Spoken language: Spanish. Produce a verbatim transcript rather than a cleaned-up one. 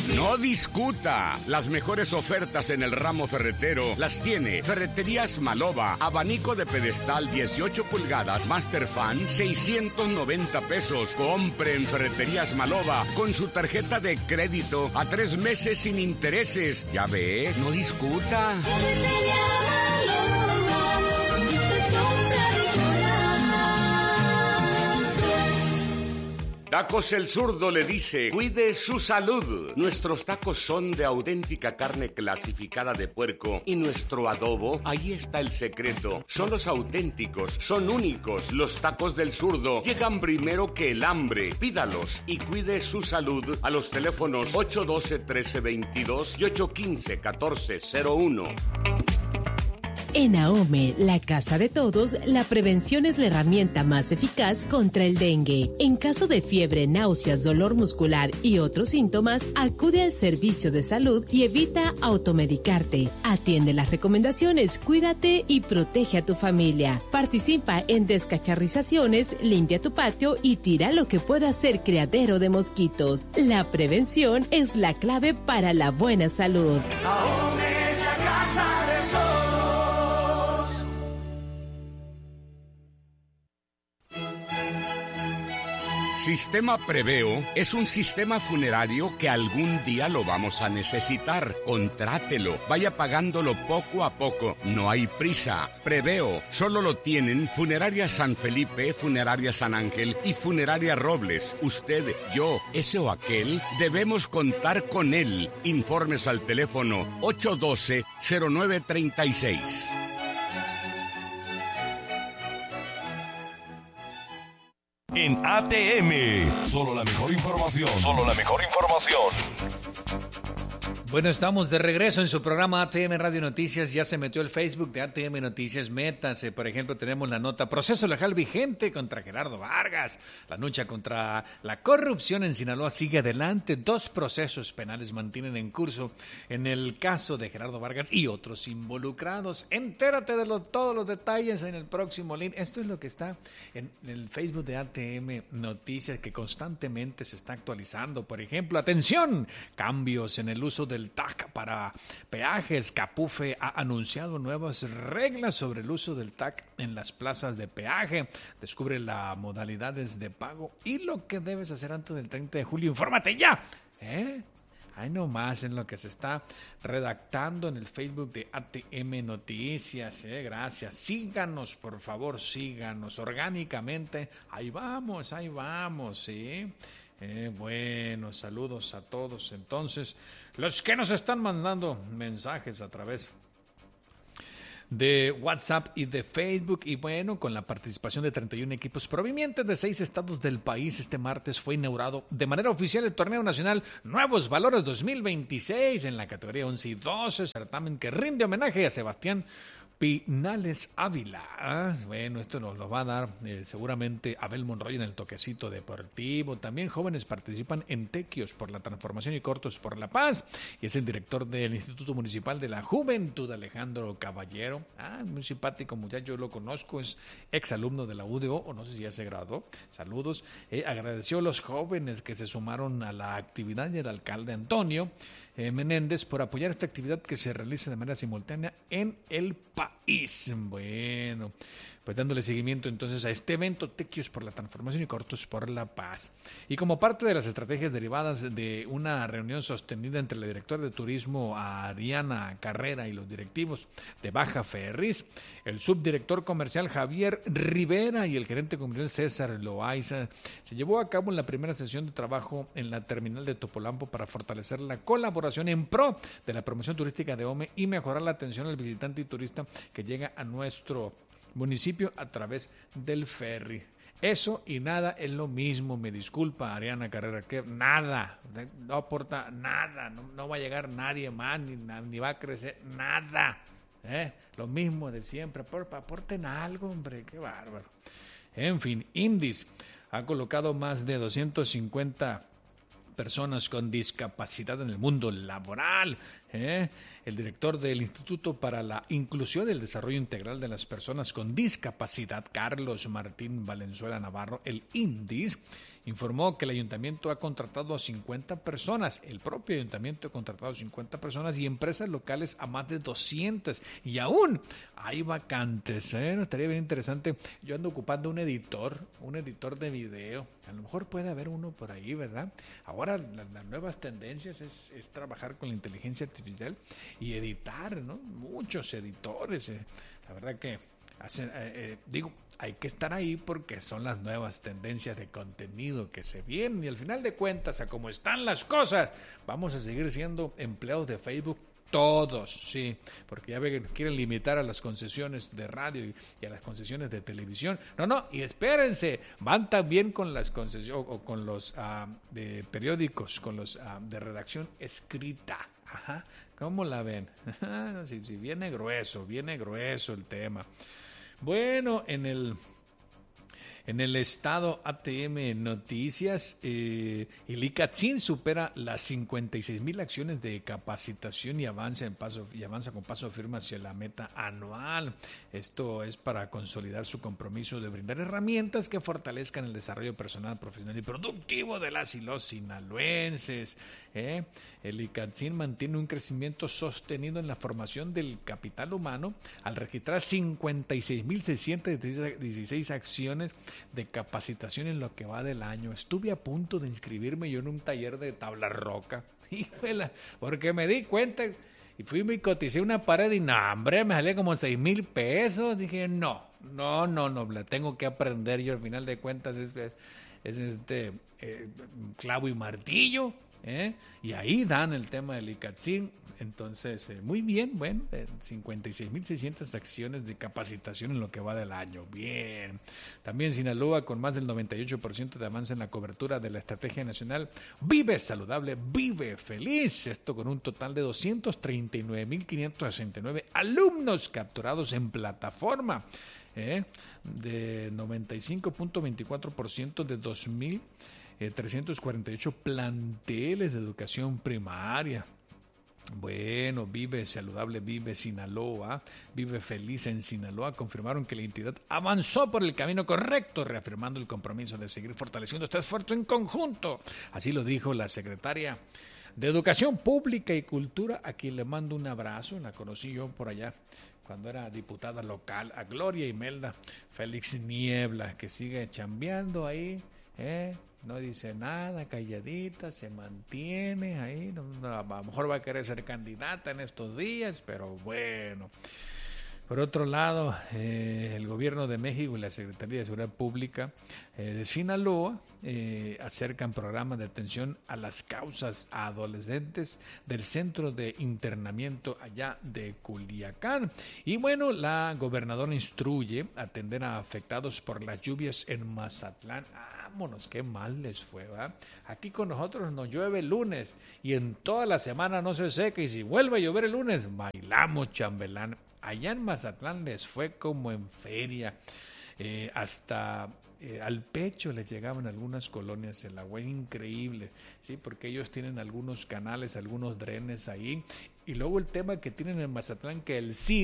No discuta. Las mejores ofertas en el ramo ferretero las tiene Ferreterías Maloba. Abanico de pedestal dieciocho pulgadas Master Fan, seiscientos noventa pesos. Compre en Ferreterías Maloba con su tarjeta de crédito a tres meses sin intereses. Ya ve, no discuta. Tacos El Zurdo le dice, cuide su salud. Nuestros tacos son de auténtica carne clasificada de puerco y nuestro adobo, ahí está el secreto. Son los auténticos, son únicos. Los tacos del Zurdo llegan primero que el hambre. Pídalos y cuide su salud a los teléfonos ocho uno dos, uno tres dos dos y ocho uno cinco, uno cuatro cero uno. En AOME, la casa de todos, la prevención es la herramienta más eficaz contra el dengue. En caso de fiebre, náuseas, dolor muscular y otros síntomas, acude al servicio de salud y evita automedicarte. Atiende las recomendaciones, cuídate y protege a tu familia. Participa en descacharrizaciones, limpia tu patio y tira lo que pueda ser criadero de mosquitos. La prevención es la clave para la buena salud. AOME es la casa de todos. Sistema Preveo es un sistema funerario que algún día lo vamos a necesitar. Contrátelo, vaya pagándolo poco a poco. No hay prisa. Preveo solo lo tienen Funeraria San Felipe, Funeraria San Ángel y Funeraria Robles. Usted, yo, ese o aquel, debemos contar con él. Informes al teléfono ocho uno dos, cero nueve tres seis. En A T M, solo la mejor información. Solo la mejor información. Bueno, estamos de regreso en su programa A T M Radio Noticias. Ya se metió el Facebook de A T M Noticias. Métase, por ejemplo, tenemos la nota proceso legal vigente contra Gerardo Vargas. La lucha contra la corrupción en Sinaloa sigue adelante. Dos procesos penales mantienen en curso en el caso de Gerardo Vargas y otros involucrados. Entérate de lo, todos los detalles en el próximo link. Esto es lo que está en el Facebook de A T M Noticias, que constantemente se está actualizando. Por ejemplo, atención, cambios en el uso del T A C para peajes. Capufe ha anunciado nuevas reglas sobre el uso del T A C en las plazas de peaje. Descubre las modalidades de pago y lo que debes hacer antes del treinta de julio. ¡Infórmate ya! ¿Eh? Ahí nomás en lo que se está redactando en el Facebook de A T M Noticias. ¿eh? Gracias. Síganos, por favor, síganos orgánicamente. Ahí vamos, ahí vamos, ¿sí? Eh, bueno, saludos a todos. Entonces, los que nos están mandando mensajes a través de WhatsApp y de Facebook, y bueno, con la participación de treinta y uno equipos provenientes de seis estados del país, este martes fue inaugurado de manera oficial el torneo nacional Nuevos Valores dos mil veintiséis en la categoría once y doce, certamen que rinde homenaje a Sebastián Pinales Ávila. Ah, bueno, esto nos lo va a dar eh, seguramente Abel Monroy en el toquecito deportivo. También jóvenes participan en Tequios por la Transformación y Cortos por la Paz. Y es el director del Instituto Municipal de la Juventud, Alejandro Caballero. Ah, muy simpático muchacho, yo lo conozco, es exalumno de la U D O, o no sé si ya se graduó. Saludos. Eh, agradeció a los jóvenes que se sumaron a la actividad y al alcalde Antonio eh, Menéndez por apoyar esta actividad que se realiza de manera simultánea en el país. Bueno, pues dándole seguimiento entonces a este evento, Tequios por la Transformación y Cortos por la Paz. Y como parte de las estrategias derivadas de una reunión sostenida entre la directora de turismo Ariana Carrera y los directivos de Baja Ferris, el subdirector comercial Javier Rivera y el gerente comercial César Loaiza, se llevó a cabo la primera sesión de trabajo en la terminal de Topolampo para fortalecer la colaboración en pro de la promoción turística de OME y mejorar la atención al visitante y turista que llega a nuestro municipio a través del ferry. Eso y nada es lo mismo, me disculpa Ariana Carrera, que nada, no aporta nada, no, no va a llegar nadie más, ni, ni va a crecer nada, ¿eh? Lo mismo de siempre, aporten algo, hombre, qué bárbaro. En fin, Indis ha colocado más de doscientos cincuenta personas con discapacidad en el mundo laboral. ¿eh? El director del Instituto para la Inclusión y el Desarrollo Integral de las Personas con Discapacidad, Carlos Martín Valenzuela Navarro, el INDIS, informó que el ayuntamiento ha contratado a cincuenta personas, el propio ayuntamiento ha contratado a cincuenta personas y empresas locales a más de doscientas, y aún hay vacantes, ¿eh? Estaría bien interesante. Yo ando ocupando un editor, un editor de video, a lo mejor puede haber uno por ahí, ¿verdad? Ahora la, las nuevas tendencias es, es trabajar con la inteligencia artificial y editar, ¿no? Muchos editores, eh. la verdad que hacen, eh, eh, digo, hay que estar ahí porque son las nuevas tendencias de contenido que se vienen, y al final de cuentas, a cómo están las cosas, vamos a seguir siendo empleados de Facebook todos, sí, porque ya ven, quieren limitar a las concesiones de radio y, y a las concesiones de televisión. No, no, y espérense, van también con las concesiones o, o con los uh, de periódicos, con los uh, de redacción escrita. Ajá, ¿cómo la ven? si, si viene grueso, viene grueso el tema. Bueno, en el en el estado A T M Noticias, eh, el ICATSIN supera las cincuenta y seis mil acciones de capacitación y avanza en paso y avanza con paso firme hacia la meta anual. Esto es para consolidar su compromiso de brindar herramientas que fortalezcan el desarrollo personal, profesional y productivo de las y los sinaloenses. ¿eh? El ICATSIN mantiene un crecimiento sostenido en la formación del capital humano al registrar cincuenta y seis mil seiscientas dieciséis acciones de capacitación en lo que va del año. Estuve a punto de inscribirme yo en un taller de tabla roca, híjole, porque me di cuenta y fui y me coticé una pared y no, hombre, me salía como seis mil pesos. Dije, no, no, no, no, la tengo que aprender yo. Al final de cuentas es, es, es este eh, clavo y martillo. ¿Eh? Y ahí dan el tema del ICATSIN. Entonces, eh, muy bien, bueno, eh, cincuenta y seis mil seiscientas acciones de capacitación en lo que va del año. Bien. También Sinaloa con más del noventa y ocho por ciento de avance en la cobertura de la estrategia nacional Vive Saludable, Vive Feliz. Esto con un total de doscientos treinta y nueve mil quinientos sesenta y nueve alumnos capturados en plataforma. ¿eh? De noventa y cinco punto veinticuatro por ciento de dos mil trescientos cuarenta y ocho planteles de educación primaria. Bueno, Vive Saludable, Vive Sinaloa, Vive Feliz en Sinaloa confirmaron que la entidad avanzó por el camino correcto, reafirmando el compromiso de seguir fortaleciendo este esfuerzo en conjunto. Así lo dijo la secretaria de Educación Pública y Cultura, a quien le mando un abrazo. La conocí yo por allá cuando era diputada local, a Gloria Imelda Félix Niebla, que sigue chambeando ahí, ¿eh? No dice nada, calladita, se mantiene ahí. No, no, a lo mejor va a querer ser candidata en estos días, pero bueno. Por otro lado, eh, el gobierno de México y la Secretaría de Seguridad Pública eh, de Sinaloa eh, acercan programas de atención a las causas a adolescentes del centro de internamiento allá de Culiacán. Y bueno, la gobernadora instruye atender a afectados por las lluvias en Mazatlán. Vámonos, qué mal les fue, ¿verdad? Aquí con nosotros nos llueve el lunes y en toda la semana no se seca, y si vuelve a llover el lunes, bailamos chambelán. Allá en Mazatlán les fue como en feria, eh, hasta eh, al pecho les llegaban algunas colonias el agua, increíble, sí, porque ellos tienen algunos canales, algunos drenes ahí, y luego el tema que tienen en Mazatlán, que el C I D